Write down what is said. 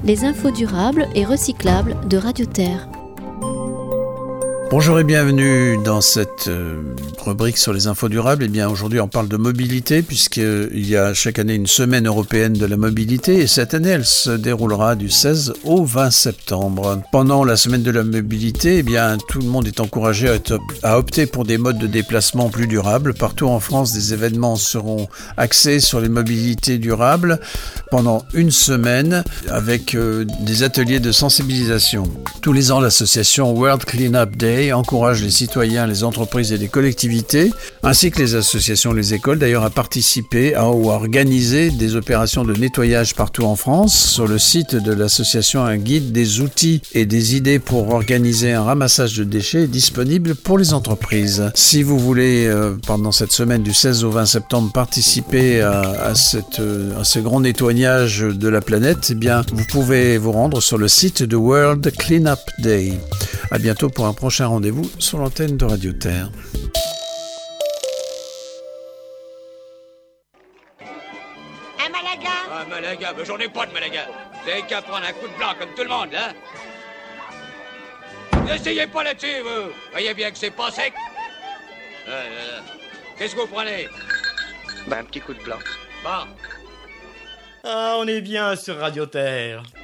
les infos durables et recyclables de Radio Terre. Bonjour et bienvenue dans cette rubrique sur les infos durables. Eh bien, aujourd'hui, on parle de mobilité puisqu'il y a chaque année une semaine européenne de la mobilité et cette année, elle se déroulera du 16 au 20 septembre. Pendant la semaine de la mobilité, eh bien, tout le monde est encouragé à opter pour des modes de déplacement plus durables. Partout en France, des événements seront axés sur les mobilités durables pendant une semaine avec des ateliers de sensibilisation. Tous les ans, l'association World Cleanup Day encourage les citoyens, les entreprises et les collectivités, ainsi que les associations, les écoles d'ailleurs, à participer ou à organiser des opérations de nettoyage partout en France. Sur le site de l'association, un guide des outils et des idées pour organiser un ramassage de déchets est disponible pour les entreprises. Si vous voulez, pendant cette semaine du 16 au 20 septembre, participer à ce grand nettoyage de la planète, eh bien, vous pouvez vous rendre sur le site de World Cleanup Day. À bientôt pour un prochain rendez-vous sur l'antenne de Radio Terre. Un Malaga ? Un Malaga, mais j'en ai pas de Malaga. Vous avez qu'à prendre un coup de blanc comme tout le monde, hein. N'essayez pas là-dessus, vous. Voyez bien que c'est pas sec. Qu'est-ce que vous prenez ? Un petit coup de blanc. Bon. Ah, on est bien sur Radio Terre.